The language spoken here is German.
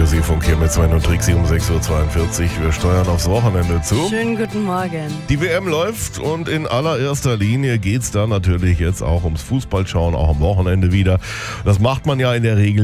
Radioseefunk hier mit Sven und Trixie um 6.42 Uhr. Wir steuern aufs Wochenende zu. Schönen guten Morgen. Die WM läuft und in allererster Linie geht es da natürlich jetzt auch ums Fußballschauen, auch am Wochenende wieder. Das macht man ja in der Regel